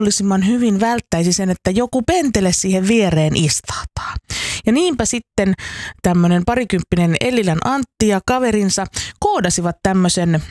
mahdollisimman hyvin välttäisi sen, että joku pentele siihen viereen istahtaa. Ja niinpä sitten tämmöinen parikymppinen Ellilän Antti ja kaverinsa koodasivat tämmöisen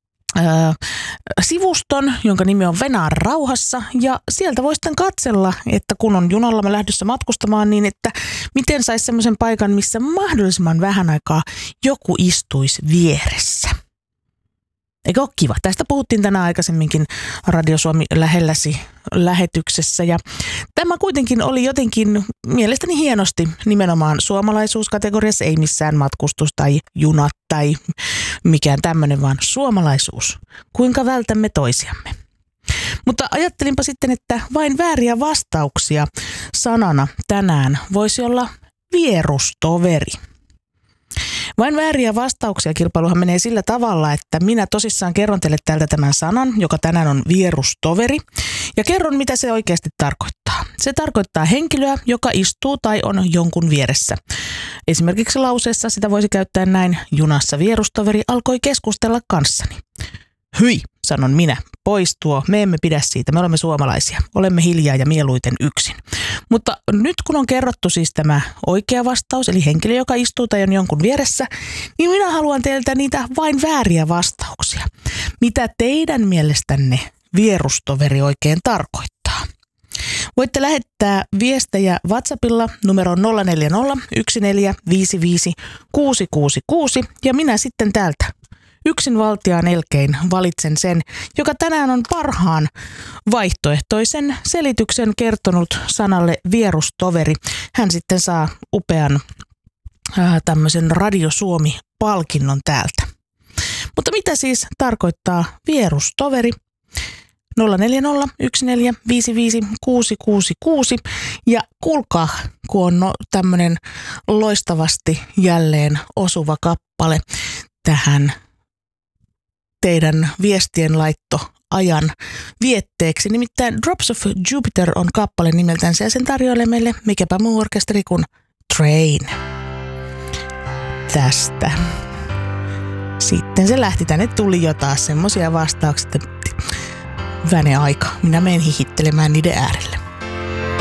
sivuston, jonka nimi on Venäjän rauhassa, ja sieltä voi sitten katsella, että kun on junalla lähdössä matkustamaan, niin että miten saisi semmoisen paikan, missä mahdollisimman vähän aikaa joku istuisi vieressä. Eikö ole kiva? Tästä puhuttiin tänään aikaisemminkin Radio Suomi lähelläsi lähetyksessä, ja tämä kuitenkin oli jotenkin mielestäni hienosti nimenomaan suomalaisuuskategoriassa, ei missään matkustus tai junat tai mikään tämmöinen, vaan suomalaisuus. Kuinka vältämme toisiamme? Mutta ajattelinpa sitten, että vain vääriä vastauksia sanana tänään voisi olla vierustoveri. Vain vääriä vastauksia -kilpailuhan menee sillä tavalla, että minä tosissaan kerron teille täältä tämän sanan, joka tänään on vierustoveri, ja kerron, mitä se oikeasti tarkoittaa. Se tarkoittaa henkilöä, joka istuu tai on jonkun vieressä. Esimerkiksi lauseessa sitä voisi käyttää näin: junassa vierustoveri alkoi keskustella kanssani. Hyi, sanon minä, pois tuo, me emme pidä siitä, me olemme suomalaisia, olemme hiljaa ja mieluiten yksin. Mutta nyt kun on kerrottu siis tämä oikea vastaus, eli henkilö, joka istuu tai on jonkun vieressä, niin minä haluan teiltä niitä vain vääriä vastauksia. Mitä teidän mielestänne vierustoveri oikein tarkoittaa? Voitte lähettää viestejä WhatsAppilla numeroon 040 1455 666 ja minä sitten täältä yksinvaltiaan elkein valitsen sen, joka tänään on parhaan vaihtoehtoisen selityksen kertonut sanalle vierustoveri. Hän sitten saa upean tämmöisen Radio Suomi-palkinnon täältä. Mutta mitä siis tarkoittaa vierustoveri? 040 1455 666 ja kuulkaa, kun on tämmöinen loistavasti jälleen osuva kappale tähän teidän viestien laittoajan vietteeksi. Nimittäin Drops of Jupiter on kappale nimeltänsä ja sen tarjoilee meille mikäpä muu orkesteri kuin Train. Tästä. Sitten se lähti, tänne tuli jo taas semmosia vastauksia, että väne aika. Minä menen hihittelemään niiden äärelle.